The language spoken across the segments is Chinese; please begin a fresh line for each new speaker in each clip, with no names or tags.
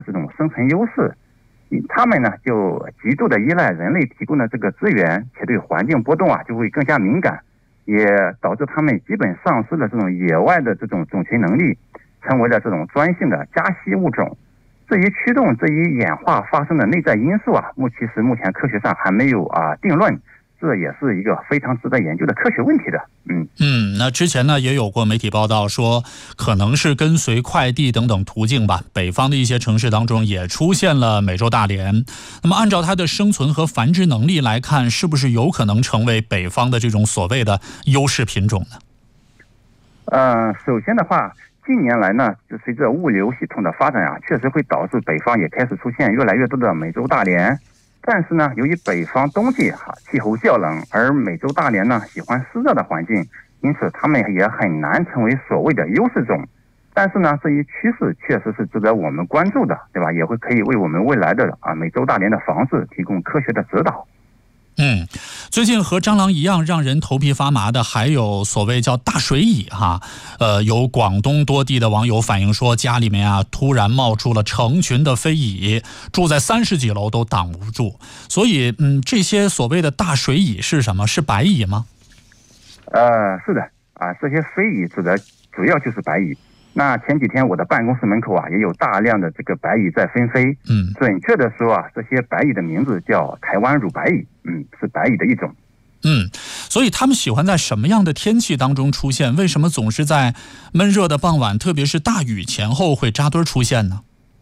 这种生存优势。他们呢就极度的依赖人类提供的这个资源，且对环境波动就会更加敏感，也导致他们基本丧失了这种野外的这种种群能力，成为了这种专性的家栖物种。至于驱动这一演化发生的内在因素目前科学上还没有定论，这也是一个非常值得研究的科学问题的。
那之前呢也有过媒体报道说，可能是跟随快递等等途径吧，北方的一些城市当中也出现了美洲大蠊。那么按照它的生存和繁殖能力来看，是不是有可能成为北方的这种所谓的优势品种
呢？首先的话，近年来呢，就随着物流系统的发展确实会导致北方也开始出现越来越多的美洲大蠊。但是呢，由于北方冬季气候较冷，而美洲大蠊呢喜欢湿热的环境，因此它们也很难成为所谓的优势种。但是呢，这一趋势确实是值得我们关注的，对吧？也会可以为我们未来的美洲大蠊的防治提供科学的指导。
最近和蟑螂一样让人头皮发麻的还有所谓叫大水蚁有广东多地的网友反映说，家里面突然冒出了成群的飞蚁，住在30几楼都挡不住。所以这些所谓的大水蚁是什么？是白蚁吗？
是的这些飞蚁指的主要就是白蚁。那前几天我的办公室门口也有大量的这个白蚁在纷飞。准确的说这些白蚁的名字叫台湾乳白蚁，是白蚁的一种。
所以他们喜欢在什么样的天气当中出现？为什么总是在闷热的傍晚，特别是大雨前后会扎堆出现呢？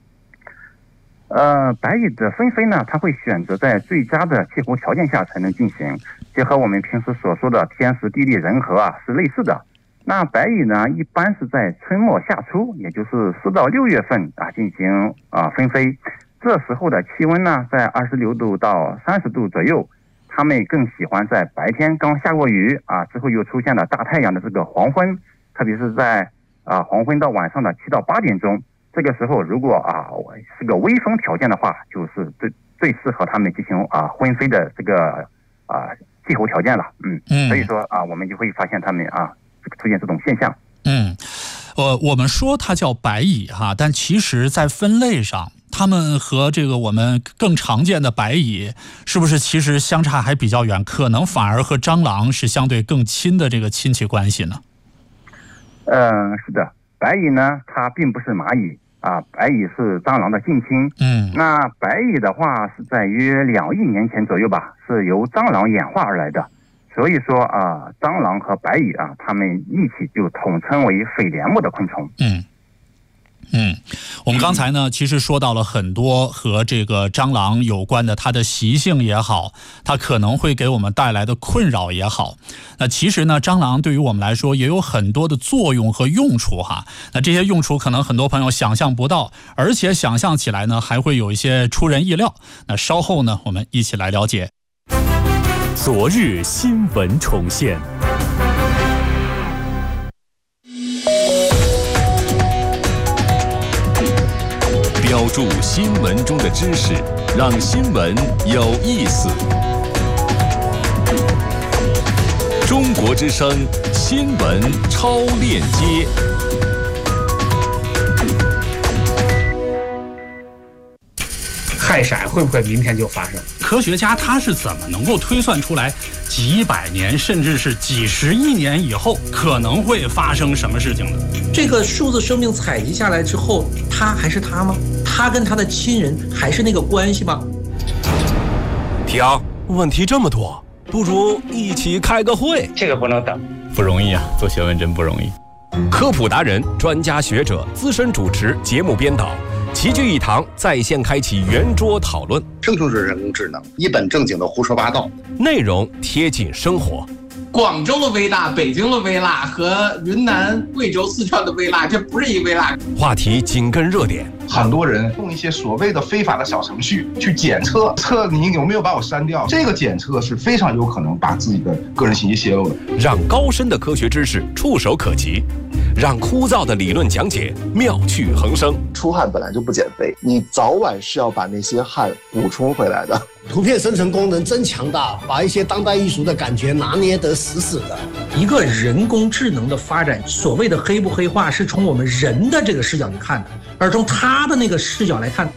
白蚁的纷飞呢，它会选择在最佳的气候条件下才能进行，这和我们平时所说的天时地利人和是类似的。那白蚁呢，一般是在春末夏初，也就是4到6月份进行纷飞。这时候的气温呢，在26度到30度左右。它们更喜欢在白天刚下过雨之后又出现了大太阳的这个黄昏，特别是在黄昏到晚上的7到8点钟。这个时候如果是个微风条件的话，就是最适合它们进行婚飞的这个气候条件了。所以说我们就会发现它们出现这种现象。
我们说它叫白蚁但其实在分类上，它们和这个我们更常见的白蚁是不是其实相差还比较远？可能反而和蟑螂是相对更亲的这个亲戚关系呢？
是的，白蚁呢它并不是蚂蚁白蚁是蟑螂的近亲。那白蚁的话是在约2亿年前左右吧，是由蟑螂演化而来的。所以说蟑螂和白蚁它们一起就统称为蜚蠊目的昆虫。
我们刚才呢其实说到了很多和这个蟑螂有关的，它的习性也好，它可能会给我们带来的困扰也好。那其实呢，蟑螂对于我们来说也有很多的作用和用处那这些用处可能很多朋友想象不到，而且想象起来呢还会有一些出人意料。那稍后呢我们一起来了解。
昨日新闻重现，标注新闻中的知识，让新闻有意思。中国之声新闻超链接。
氦闪会不会明天就发生？
科学家他是怎么能够推算出来几百年甚至是几十亿年以后可能会发生什么事情呢？
这个数字生命采集下来之后，他还是他吗？他跟他的亲人还是那个关系吗？
停，问题这么多，不如一起开个会。
这个不能等，
不容易做学问真不容易。科普达人、专家学者、资深主持、节目编导齐聚一堂，在线开启圆桌讨论。
生成式人工智能一本正经的胡说八道，
内容贴近生活。
广州的微辣、北京的微辣和云南、贵州、四川的微辣，这不是一微辣。
话题紧跟热点。
很多人用一些所谓的非法的小程序去检测你有没有把我删掉，这个检测是非常有可能把自己的个人信息泄露的。
让高深的科学知识触手可及，让枯燥的理论讲解妙趣横生。
出汗本来就不减肥，你早晚是要把那些汗补充回来的。
图片生成功能真强大，把一些当代艺术的感觉拿捏得死死的。
一个人工智能的发展，所谓的黑不黑化是从我们人的这个视角去看的，而从他的那个视角来看，